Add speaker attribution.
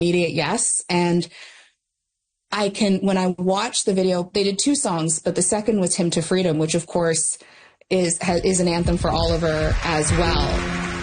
Speaker 1: immediate yes. And when I watched the video, they did 2 songs, but the second was Hymn to Freedom, which of course is an anthem for Oliver as well.